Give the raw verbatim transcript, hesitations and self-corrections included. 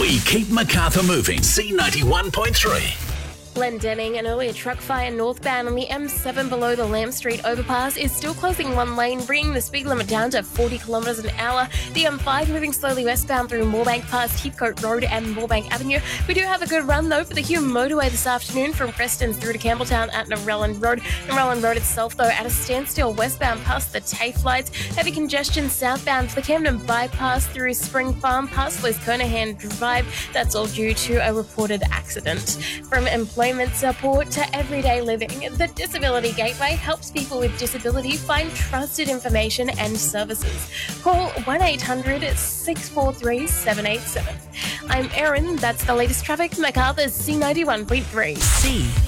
We keep Macarthur moving. C ninety-one point three. Glendenning, an earlier truck fire northbound on the M seven below the Lamb Street overpass is still closing one lane, bringing the speed limit down to forty kilometres an hour. The M five moving slowly westbound through Moorebank past Heathcote Road and Moorebank Avenue. We do have a good run though for the Hume motorway this afternoon from Preston through to Campbelltown at Narellan Road. Narellan Road itself though at a standstill westbound past the TAFE lights. Heavy congestion southbound for the Camden bypass through Spring Farm past Liz Kernahan Drive. That's all due to a reported accident. From employment support to everyday living, the Disability Gateway helps people with disability find trusted information and services. Call one eight hundred six four three seven eight seven. I'm Erin. That's the latest traffic. Macarthur's C ninety-one point three. C